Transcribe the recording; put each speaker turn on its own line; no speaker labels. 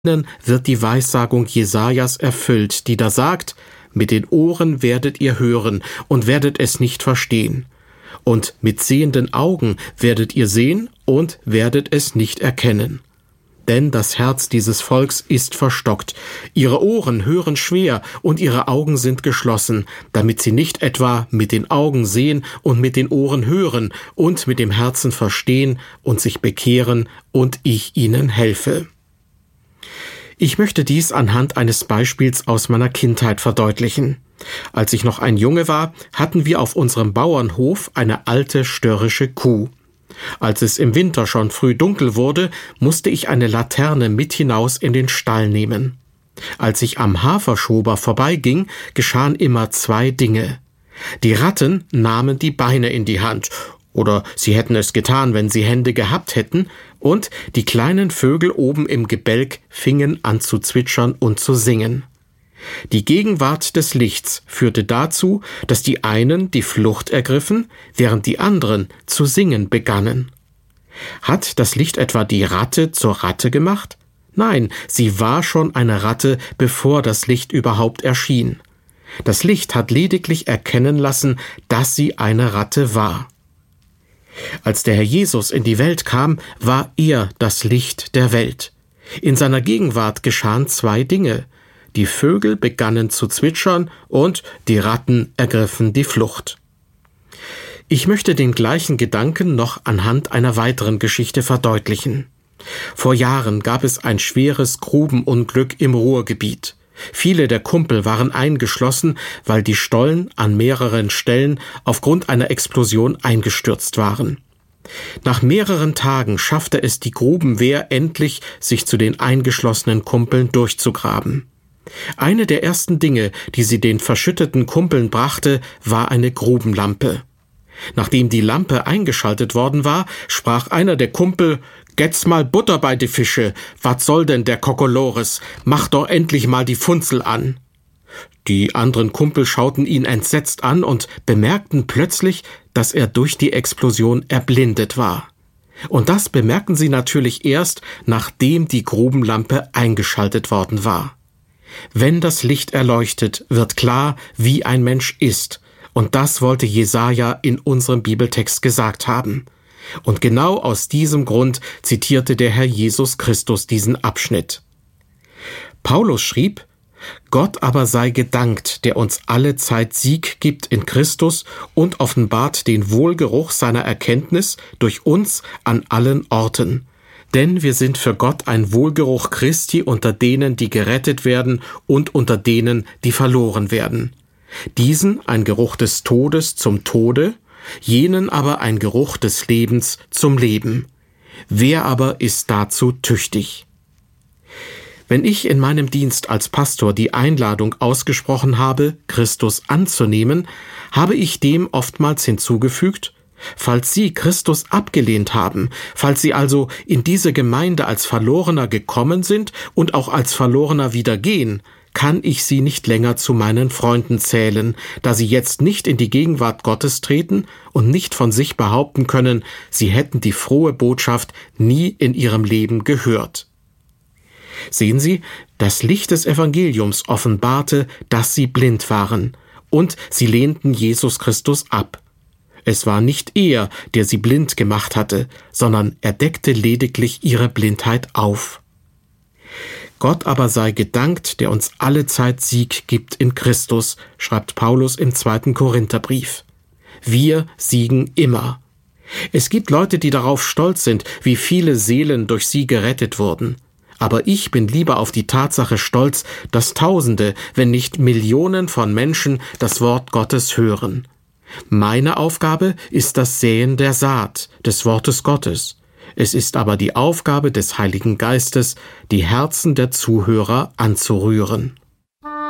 wird die Weissagung Jesajas erfüllt, die da sagt: Mit den Ohren werdet ihr hören und werdet es nicht verstehen. Und mit sehenden Augen werdet ihr sehen und werdet es nicht erkennen. Denn das Herz dieses Volks ist verstockt, ihre Ohren hören schwer und ihre Augen sind geschlossen, damit sie nicht etwa mit den Augen sehen und mit den Ohren hören und mit dem Herzen verstehen und sich bekehren und ich ihnen helfe. Ich möchte dies anhand eines Beispiels aus meiner Kindheit verdeutlichen. Als ich noch ein Junge war, hatten wir auf unserem Bauernhof eine alte störrische Kuh. Als es im Winter schon früh dunkel wurde, musste ich eine Laterne mit hinaus in den Stall nehmen. Als ich am Haferschober vorbeiging, geschahen immer 2 Dinge. Die Ratten nahmen die Beine in die Hand, oder sie hätten es getan, wenn sie Hände gehabt hätten, und die kleinen Vögel oben im Gebälk fingen an zu zwitschern und zu singen. Die Gegenwart des Lichts führte dazu, dass die einen die Flucht ergriffen, während die anderen zu singen begannen. Hat das Licht etwa die Ratte zur Ratte gemacht? Nein, sie war schon eine Ratte, bevor das Licht überhaupt erschien. Das Licht hat lediglich erkennen lassen, dass sie eine Ratte war. Als der Herr Jesus in die Welt kam, war er das Licht der Welt. In seiner Gegenwart geschahen 2 Dinge. Die Vögel begannen zu zwitschern und die Ratten ergriffen die Flucht. Ich möchte den gleichen Gedanken noch anhand einer weiteren Geschichte verdeutlichen. Vor Jahren gab es ein schweres Grubenunglück im Ruhrgebiet. Viele der Kumpel waren eingeschlossen, weil die Stollen an mehreren Stellen aufgrund einer Explosion eingestürzt waren. Nach mehreren Tagen schaffte es die Grubenwehr endlich, sich zu den eingeschlossenen Kumpeln durchzugraben. Eine der ersten Dinge, die sie den verschütteten Kumpeln brachte, war eine Grubenlampe. Nachdem die Lampe eingeschaltet worden war, sprach einer der Kumpel: »Getz mal Butter bei die Fische, wat soll denn der Kokolores, mach doch endlich mal die Funzel an.« Die anderen Kumpel schauten ihn entsetzt an und bemerkten plötzlich, dass er durch die Explosion erblindet war. Und das bemerkten sie natürlich erst, nachdem die Grubenlampe eingeschaltet worden war. Wenn das Licht erleuchtet, wird klar, wie ein Mensch ist. Und das wollte Jesaja in unserem Bibeltext gesagt haben. Und genau aus diesem Grund zitierte der Herr Jesus Christus diesen Abschnitt. Paulus schrieb: »Gott aber sei gedankt, der uns alle Zeit Sieg gibt in Christus und offenbart den Wohlgeruch seiner Erkenntnis durch uns an allen Orten. Denn wir sind für Gott ein Wohlgeruch Christi unter denen, die gerettet werden und unter denen, die verloren werden. Diesen ein Geruch des Todes zum Tode, jenen aber ein Geruch des Lebens zum Leben. Wer aber ist dazu tüchtig?« Wenn ich in meinem Dienst als Pastor die Einladung ausgesprochen habe, Christus anzunehmen, habe ich dem oftmals hinzugefügt: Falls Sie Christus abgelehnt haben, falls Sie also in diese Gemeinde als Verlorener gekommen sind und auch als Verlorener wieder gehen, kann ich Sie nicht länger zu meinen Freunden zählen, da Sie jetzt nicht in die Gegenwart Gottes treten und nicht von sich behaupten können, Sie hätten die frohe Botschaft nie in Ihrem Leben gehört. Sehen Sie, das Licht des Evangeliums offenbarte, dass sie blind waren, und sie lehnten Jesus Christus ab. Es war nicht er, der sie blind gemacht hatte, sondern er deckte lediglich ihre Blindheit auf. Gott aber sei gedankt, der uns alle Zeit Sieg gibt in Christus, schreibt Paulus im 2. Korintherbrief. Wir siegen immer. Es gibt Leute, die darauf stolz sind, wie viele Seelen durch sie gerettet wurden. Aber ich bin lieber auf die Tatsache stolz, dass Tausende, wenn nicht Millionen von Menschen das Wort Gottes hören. Meine Aufgabe ist das Säen der Saat, des Wortes Gottes. Es ist aber die Aufgabe des Heiligen Geistes, die Herzen der Zuhörer anzurühren.